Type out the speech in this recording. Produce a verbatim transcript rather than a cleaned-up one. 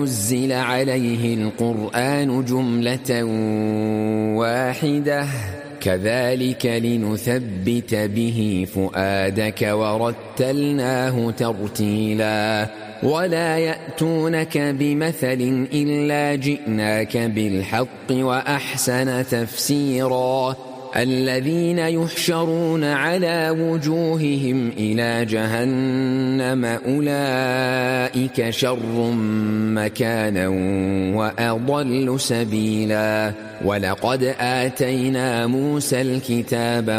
نزل عليه القرآن جملة واحدة كذلك لنثبت به فؤادك ورتلناه ترتيلا ولا يأتونك بمثل إلا جئناك بالحق وأحسن تفسيرا الذين يحشرون على وجوههم إلى جهنم أولئك شر مكانا وأضل سبيلا ولقد آتينا موسى الكتاب